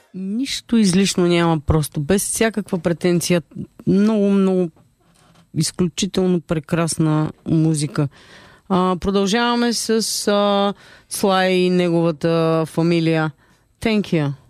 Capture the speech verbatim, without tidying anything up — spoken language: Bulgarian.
Нищо излишно няма, просто без всякаква претенция. Много, много изключително прекрасна музика. А, продължаваме с а, Слай и неговата фамилия. Thank you.